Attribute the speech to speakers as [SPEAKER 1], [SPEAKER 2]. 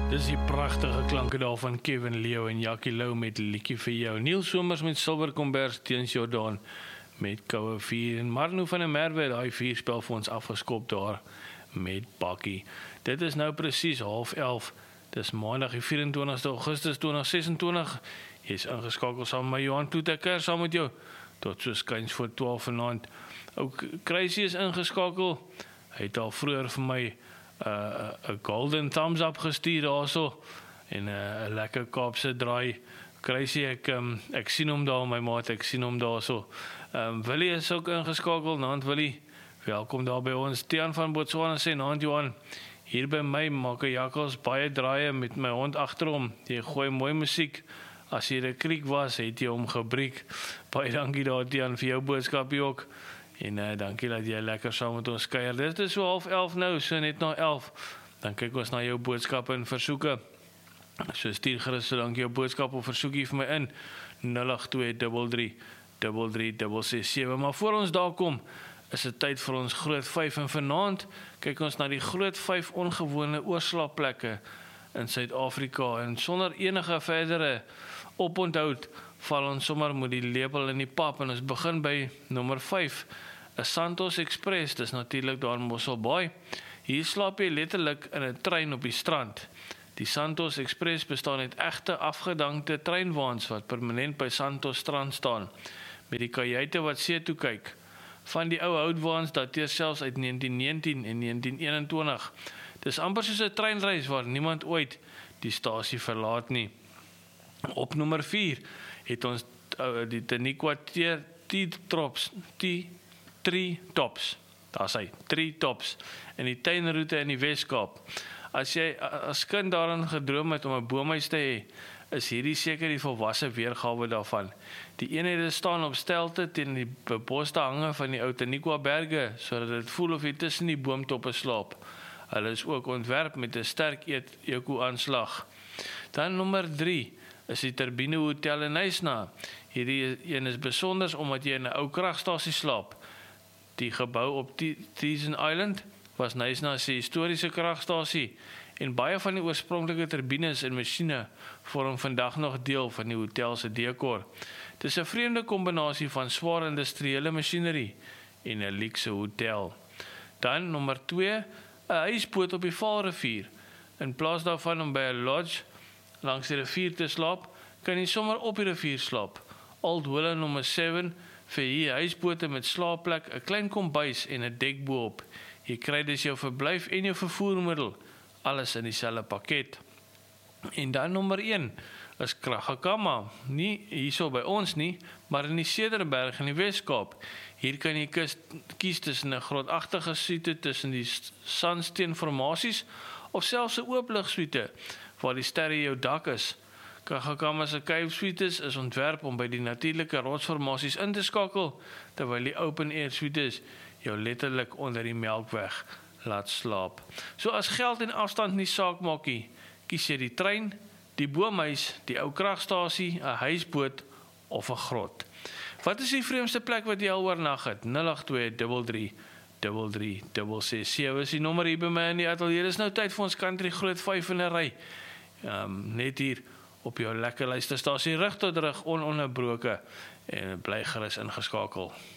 [SPEAKER 1] Dis die pragtige klanke daar van Kevin Leo en Jackie Lou met Liedjie vir jou. Neil Somers met Silver Kombers teens Jordaan met Koue 4 en Marno van der Merwe, daai 4 spel vir ons afgeskop daar met Bakkie. Dit is nou presies 10:30. Dis Maandag die 24ste Augustus 2026. Jy is ingeskakel saam met my Johan Kloeteker, saam met jou tot so skuins voor 12 vanaand. Ook Crazy is ingeskakel. Hy het al vroeër vir my 'n golden thumbs up gestuur daarso en 'n lekker Kaapse draai. Crazy, ek sien hom daar, my maat, ek sien hom daarso. Willie is ook ingeskakel, naand Willie. Welkom daar by ons. Tiaan van Botswana sê, naand Johan, hier by my maak 'n jakkals baie draaie met my hond agter hom. Jy gooi mooi musiek. As hier 'n kriek was, het jy hom gebreek. Baie dankie daar Tiaan vir jou boodskapie ook. En dankie dat jy lekker saam met ons kuier. Dit is so 10:30 nou, so net na 11. Dan kyk ons na jou boodskappe en versoeke. So stuur gerus so dankie jou boodskap of versoekie vir my in 082333367. Maar voor ons daar kom, is dit tyd vir ons groot 5 en vanaand kyk ons na die groot 5 ongewone oorslaapplekke in Suid-Afrika en sonder enige verdere oponthoud val ons sommer met die lepel in die pap en ons begin by nommer 5, 'n Santos Express, dis natuurlik daar in Mosselbaai. Hier slaap jy letterlik in 'n trein op die strand. Die Santos Express bestaan uit egte afgedankte treinwaens wat permanent by Santos strand staan, met die kajuite wat see toe kyk. Van die ou houtwaens dateer selfs uit 1919 en 1921. Dis amper soos 'n treinreis waar niemand ooit die stasie verlaat nie. Op nommer 4 het ons die Taniqua Tree Tops. Daar sê Tree Tops in die tuinroete in die Weskaap. As jy as kind daaraan gedroom het om 'n boomhuis te hê, is hierdie seker die volwasse weergawe daarvan. Die eenhede staan op stelte teen die beboste hange van die ou Taniqua berge, sodat dit voel of jy tussen die boomtoppe slaap. Hulle is ook ontwerp met 'n sterk eco-aanslag. Dan nommer 3 is die Turbine Hotel in Knysna. Hierdie een is besonders omdat jy in 'n ou kragstasie slaap. Die gebou op Teason Island was Knysna se historiese kragstasie en baie van die oorspronklike turbines en masjiene vorm vandag nog deel van die hotel se dekor. Dit is 'n vreemde kombinasie van swaar industriële masjinerie en 'n luukse hotel. Dan nommer 2, 'n huisboot op die Vaalrivier. In plaas daarvan om by 'n lodge langs die rivier te slaap, kan jy sommer op die rivier slaap. Old Willow nommer 7 vir hier huisbote met slaapplek, 'n klein kombuis en 'n dek bo-op. Jy kry dus jou verblyf en jou vervoermiddel, alles in dieselfde pakket. En dan nommer 1 is Kragakama, nie hierso by ons nie, maar in die Cederberg in die Weskaap. Hier kan jy kies tussen 'n grotagtige suite tussen die sandsteenformasies of selfs 'n oopligsuite waar die sterre jou dak is. Kragakama se cave suites is ontwerp om by die natuurlike rotsformasies in te skakel, terwyl die open air suites jou letterlik onder die Melkweg laat slaap. So as geld en afstand nie saak maak nie, kies jy die trein, die boomhuis, die ou kragstasie, 'n huisboot of 'n grot. Wat is die vreemdste plek wat jy al oornag het? 082333367 is die nommer hier by my in die ateljee. Dis nou tyd vir ons country groot 5 in 'n ry. Net hier op jou lekker luisterstasie rug tot rug ononderbroke en bly gerus ingeskakel.